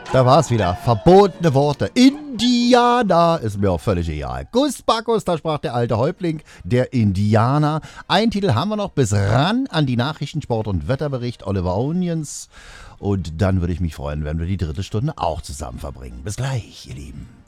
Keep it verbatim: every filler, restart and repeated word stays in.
Da war es wieder. Verbotene Worte. Indianer ist mir auch völlig egal. Gus Bacchus, da sprach der alte Häuptling, der Indianer. Einen Titel haben wir noch bis ran an die Nachrichten, Sport und Wetterbericht Oliver Onions. Und dann würde ich mich freuen, wenn wir die dritte Stunde auch zusammen verbringen. Bis gleich, ihr Lieben.